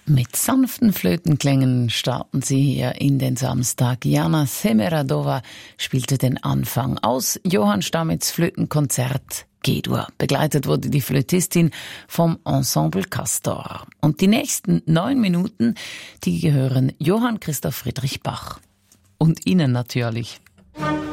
Mit sanften Flötenklängen starten sie hier in den Samstag. Jana Semeradova spielte den Anfang aus Johann Stamitz Flötenkonzert G-Dur. Begleitet wurde die Flötistin vom Ensemble Castor. Und die nächsten 9 Minuten, die gehören Johann Christoph Friedrich Bach. Und Ihnen natürlich.